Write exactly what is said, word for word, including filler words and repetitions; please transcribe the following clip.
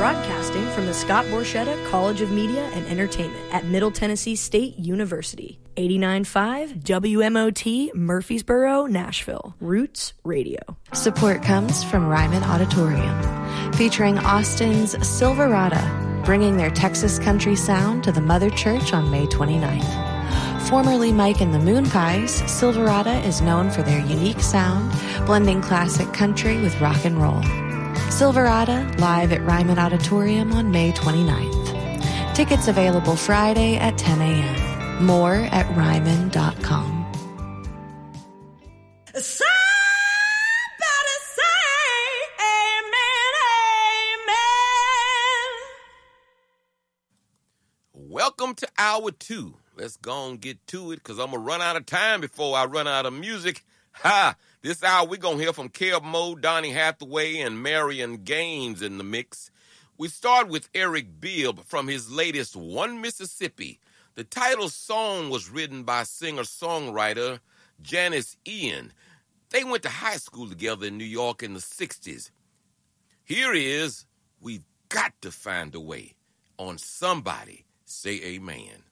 Broadcasting from the Scott Borchetta College of Media and Entertainment at Middle Tennessee State University. eighty-nine point five W M O T, Murfreesboro, Nashville. Roots Radio. Support comes from Ryman Auditorium, featuring Austin's Silverado, bringing their Texas country sound to the Mother Church on May twenty-ninth. Formerly Mike and the Moonpies, Silverado is known for their unique sound, blending classic country with rock and roll. Silverado, live at Ryman Auditorium on May twenty-ninth. Tickets available Friday at ten a.m. More at ryman dot com. Somebody say amen, amen. Welcome to hour two. Let's go and get to it, because I'm going to run out of time before I run out of music. Ha! This hour, we're going to hear from Kev Moe, Donny Hathaway, and Marion Gaines in the mix. We start with Eric Bibb from his latest One Mississippi. The title song was written by singer-songwriter Janice Ian. They went to high school together in New York in the sixties. Here is We've Got to Find a Way on Somebody Say Amen.